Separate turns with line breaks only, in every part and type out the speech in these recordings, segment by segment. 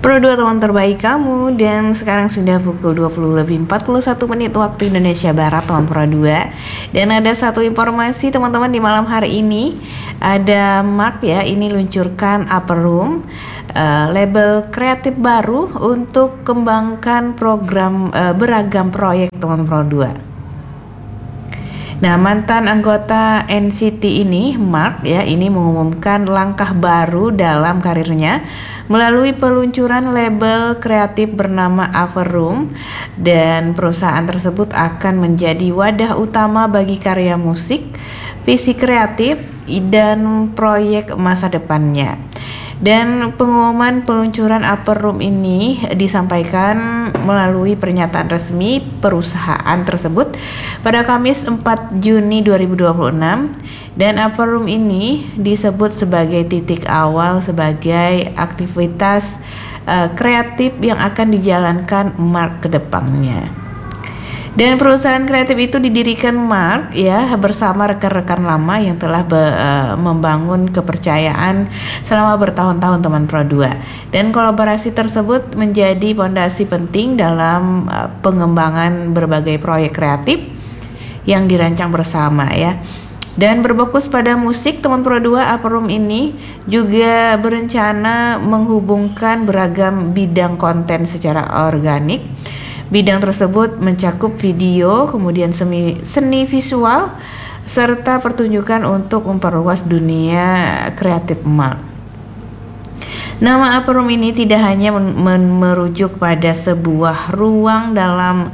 Pro 2 teman terbaik kamu, dan sekarang sudah pukul 20:41 waktu Indonesia Barat teman Pro 2. Dan ada satu informasi teman-teman di malam hari ini. Ada Mark ya, ini luncurkan Upper Room, label kreatif baru untuk kembangkan program beragam proyek teman Pro 2. Nah, mantan anggota NCT ini, Mark ya, ini mengumumkan langkah baru dalam karirnya melalui peluncuran label kreatif bernama Upper Room, dan perusahaan tersebut akan menjadi wadah utama bagi karya musik, visi kreatif, dan proyek masa depannya. Dan pengumuman peluncuran Upper Room ini disampaikan melalui pernyataan resmi perusahaan tersebut pada Kamis 4 Juni 2026. Dan Upper Room ini disebut sebagai titik awal sebagai aktivitas kreatif yang akan dijalankan Mark ke depannya. Dan perusahaan kreatif itu didirikan Mark ya bersama rekan-rekan lama yang telah membangun kepercayaan selama bertahun-tahun teman Pro 2. Dan kolaborasi tersebut menjadi fondasi penting dalam pengembangan berbagai proyek kreatif yang dirancang bersama ya. Dan berfokus pada musik, teman Pro 2 Upper Room ini juga berencana menghubungkan beragam bidang konten secara organik. Bidang tersebut mencakup video, kemudian seni visual, serta pertunjukan untuk memperluas dunia kreatif Mark. Nama Upper Room ini tidak hanya merujuk pada sebuah ruang dalam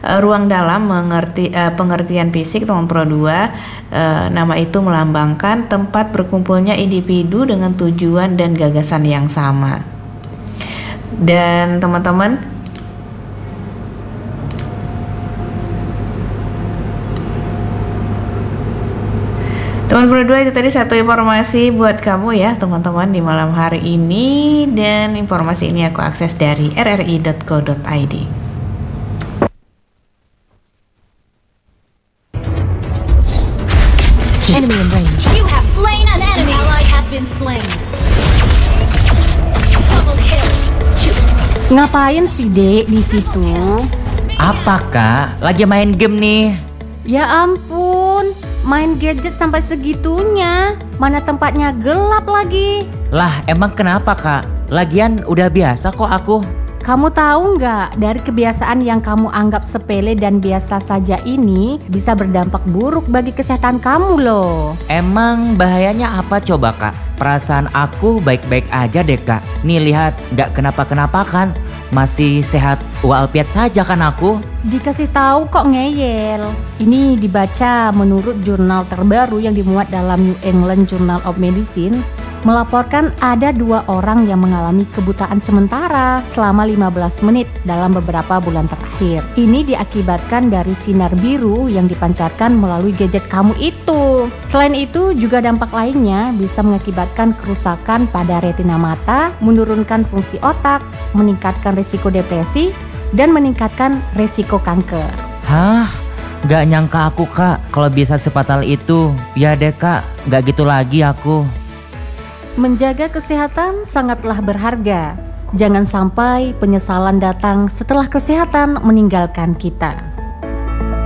pengertian fisik teman Pro 2. Nama itu melambangkan tempat berkumpulnya individu dengan tujuan dan gagasan yang sama. Dan teman-teman, teman Pro 2, itu tadi satu informasi buat kamu ya teman-teman di malam hari ini, dan informasi ini aku akses dari rri.co.id.
Enemy in range.
You have slain an enemy. Ally has been slain. Double kill.
Ngapain sih Dek di situ?
Apa Kak? Lagi main game nih.
Ya ampun, main gadget sampai segitunya. Mana tempatnya gelap lagi.
Lah emang kenapa Kak? Lagian udah biasa kok aku.
Kamu tahu nggak, dari kebiasaan yang kamu anggap sepele dan biasa saja ini bisa berdampak buruk bagi kesehatan kamu loh.
Emang bahayanya apa coba Kak? Perasaan aku baik-baik aja deh Kak. Nih lihat, nggak kenapa-kenapa kan? Masih sehat walafiat saja kan aku?
Dikasih tahu kok ngeyel. Ini dibaca menurut jurnal terbaru yang dimuat dalam New England Journal of Medicine, melaporkan ada 2 orang yang mengalami kebutaan sementara selama 15 menit dalam beberapa bulan terakhir. Ini diakibatkan dari sinar biru yang dipancarkan melalui gadget kamu itu. Selain itu, juga dampak lainnya bisa mengakibatkan kerusakan pada retina mata, menurunkan fungsi otak, meningkatkan risiko depresi, dan meningkatkan risiko kanker.
Hah? Gak nyangka aku Kak kalau bisa sefatal itu. Ya deh Kak, gak gitu lagi aku.
Menjaga kesehatan sangatlah berharga. Jangan sampai penyesalan datang setelah kesehatan meninggalkan kita.